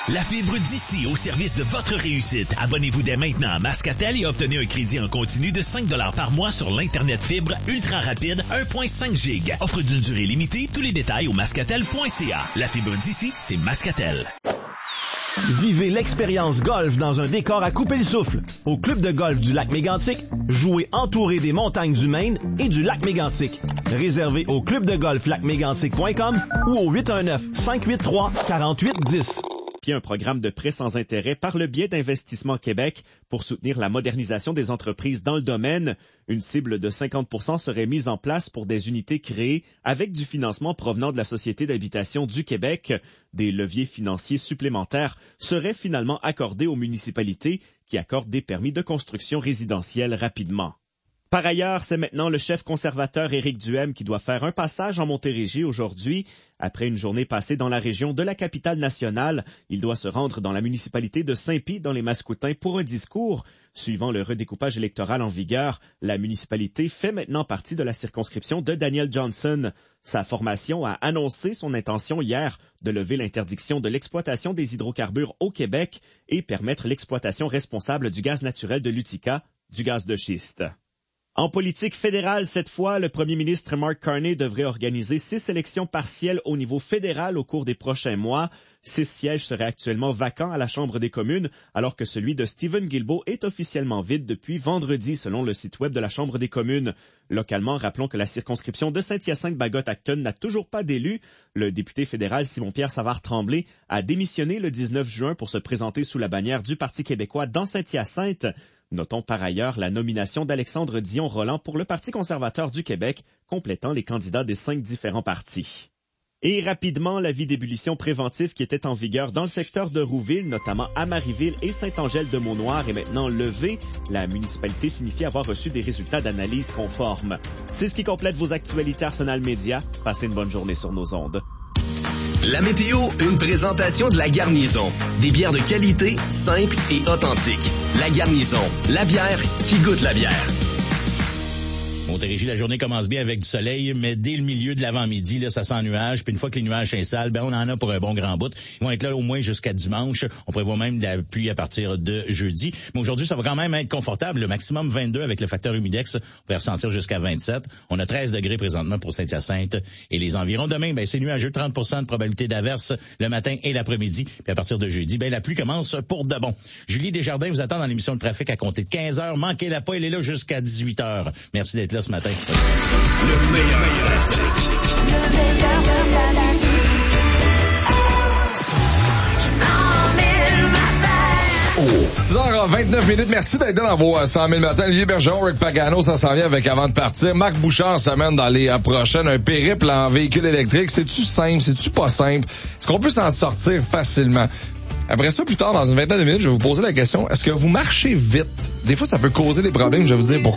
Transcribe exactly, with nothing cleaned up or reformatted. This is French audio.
La fibre d'ici au service de votre réussite. Abonnez-vous dès maintenant à Mascatel et obtenez un crédit en continu de cinq dollars par mois sur l'Internet fibre ultra rapide un virgule cinq giga. Offre d'une durée limitée. Tous les détails au mascatel point c a. La fibre d'ici, c'est Mascatel. Vivez l'expérience golf dans un décor à couper le souffle. Au club de golf du lac Mégantic, jouez entouré des montagnes du Maine et du lac Mégantic. Réservez au club de golf lac mégantic point com ou au huit un neuf, cinq huit trois, quatre huit un zéro. Puis un programme de prêt sans intérêt par le biais d'Investissement Québec pour soutenir la modernisation des entreprises dans le domaine. Une cible de cinquante pour cent serait mise en place pour des unités créées avec du financement provenant de la Société d'habitation du Québec. Des leviers financiers supplémentaires seraient finalement accordés aux municipalités qui accordent des permis de construction résidentielle rapidement. Par ailleurs, c'est maintenant le chef conservateur Éric Duhem qui doit faire un passage en Montérégie aujourd'hui. Après une journée passée dans la région de la capitale nationale, il doit se rendre dans la municipalité de Saint-Pie dans les Mascoutins pour un discours. Suivant le redécoupage électoral en vigueur, la municipalité fait maintenant partie de la circonscription de Daniel Johnson. Sa formation a annoncé son intention hier de lever l'interdiction de l'exploitation des hydrocarbures au Québec et permettre l'exploitation responsable du gaz naturel de l'Utica, du gaz de schiste. En politique fédérale, cette fois, le premier ministre Mark Carney devrait organiser six élections partielles au niveau fédéral au cours des prochains mois. Six sièges seraient actuellement vacants à la Chambre des communes, alors que celui de Stephen Guilbeault est officiellement vide depuis vendredi, selon le site web de la Chambre des communes. Localement, rappelons que la circonscription de Saint-Hyacinthe-Bagotte-Acton n'a toujours pas d'élu. Le député fédéral Simon-Pierre Savard-Tremblay a démissionné le dix-neuf juin pour se présenter sous la bannière du Parti québécois dans Saint-Hyacinthe. Notons par ailleurs la nomination d'Alexandre Dion-Roland pour le Parti conservateur du Québec, complétant les candidats des cinq différents partis. Et rapidement, l'avis d'ébullition préventif qui était en vigueur dans le secteur de Rouville, notamment à Marieville et Saint-Angèle-de-Mont-Noir, est maintenant levé. La municipalité signifie avoir reçu des résultats d'analyse conformes. C'est ce qui complète vos actualités Arsenal Média. Passez une bonne journée sur nos ondes. La météo, une présentation de La Garnison. Des bières de qualité, simples et authentiques. La Garnison, la bière qui goûte la bière. Montérégie, la journée commence bien avec du soleil, mais dès le milieu de l'avant-midi, là, ça sent nuage. Puis une fois que les nuages s'installent, ben on en a pour un bon grand bout. Ils vont être là au moins jusqu'à dimanche. On prévoit même de la pluie à partir de jeudi. Mais aujourd'hui, ça va quand même être confortable. Le maximum vingt-deux avec le facteur humidex. On peut ressentir jusqu'à vingt-sept. On a treize degrés présentement pour Saint-Hyacinthe et les environs. Demain, ben c'est nuageux, trente pour cent de probabilité d'averse le matin et l'après-midi. Puis à partir de jeudi, ben la pluie commence pour de bon. Julie Desjardins vous attend dans l'émission de trafic à compter de quinze heures. Manquez-la pas, elle est là jusqu'à dix-huit heures. Merci d'être là ce matin. Le meilleur de la musique. Le meilleur de la musique. Oh. six heures vingt-neuf minutes. Merci d'être là dans vos cent mille matins. Olivier Bergeron, Rick Pagano, ça s'en vient avec avant de partir. Marc Bouchard s'amène dans les euh, prochaines un périple en véhicule électrique. C'est-tu simple? C'est-tu pas simple? Est-ce qu'on peut s'en sortir facilement? Après ça, plus tard, dans une vingtaine de minutes, je vais vous poser la question, est-ce que vous marchez vite? Des fois, ça peut causer des problèmes. Je vais vous dire pourquoi.